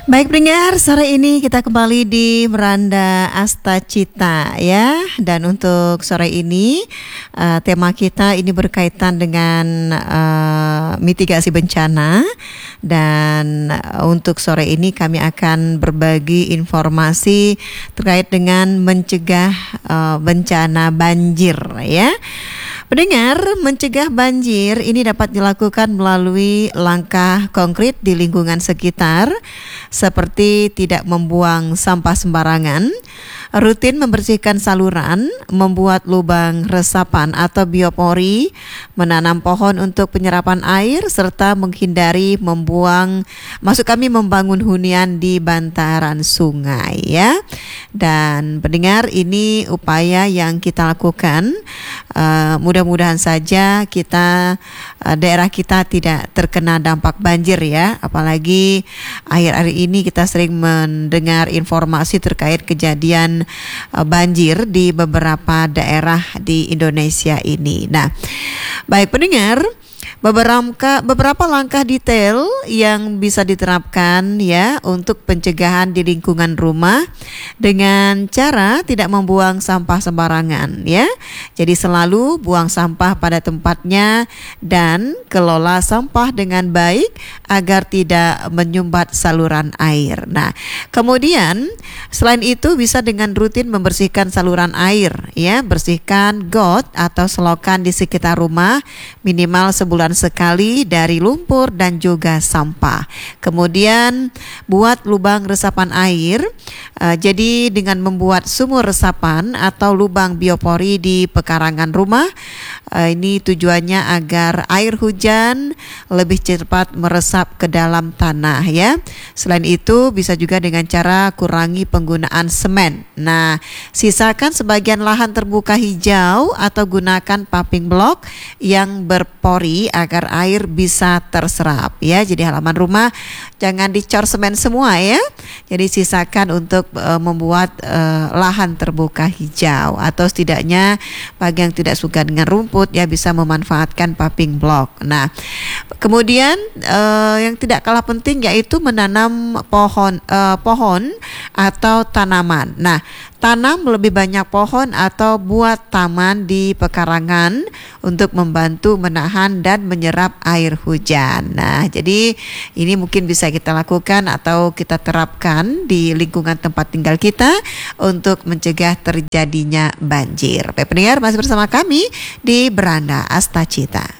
Baik pendengar, sore ini kita kembali di Beranda Astacita ya. Dan untuk sore ini tema kita ini berkaitan dengan mitigasi bencana. Dan untuk sore ini kami akan berbagi informasi terkait dengan mencegah bencana banjir ya. Pendengar, mencegah banjir ini dapat dilakukan melalui langkah konkret di lingkungan sekitar, seperti tidak membuang sampah sembarangan, rutin membersihkan saluran, membuat lubang resapan atau biopori, menanam pohon untuk penyerapan air, serta menghindari membangun hunian di bantaran sungai ya. Dan pendengar, ini upaya yang kita lakukan. Mudah-mudahan saja daerah kita tidak terkena dampak banjir ya. Apalagi akhir-akhir ini kita sering mendengar informasi terkait kejadian banjir di beberapa daerah di Indonesia ini. Nah, baik pendengar, beberapa langkah detail yang bisa diterapkan ya untuk pencegahan di lingkungan rumah dengan cara tidak membuang sampah sembarangan ya. Jadi selalu buang sampah pada tempatnya dan kelola sampah dengan baik agar tidak menyumbat saluran air. Nah, kemudian selain itu bisa dengan rutin membersihkan saluran air ya, bersihkan got atau selokan di sekitar rumah minimal sebulan sekali dari lumpur dan juga sampah. Kemudian buat lubang resapan air. Jadi dengan membuat sumur resapan atau lubang biopori di pekarangan rumah, ini tujuannya agar air hujan lebih cepat meresap ke dalam tanah ya. Selain itu bisa juga dengan cara kurangi penggunaan semen. Nah, sisakan sebagian lahan terbuka hijau atau gunakan paving block yang berpori agar air bisa terserap ya. Jadi halaman rumah jangan dicor semen semua ya. Jadi sisakan untuk membuat lahan terbuka hijau, atau setidaknya bagi yang tidak suka dengan rumput ya bisa memanfaatkan paving block. Nah, kemudian yang tidak kalah penting yaitu menanam pohon atau tanaman. Nah, tanam lebih banyak pohon atau buat taman di pekarangan untuk membantu menahan dan menyerap air hujan. Nah, jadi ini mungkin bisa kita lakukan atau kita terapkan di lingkungan tempat tinggal kita untuk mencegah terjadinya banjir. Baik pendengar, masih bersama kami di Beranda Astacita.